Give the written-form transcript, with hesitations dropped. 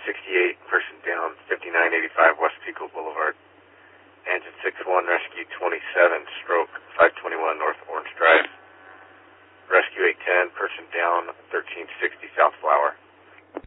68, person down, 5985 West Pico Boulevard. Engine 61, Rescue 27, stroke 521 North Orange Drive. Rescue 810, person down, 1360 South Flower.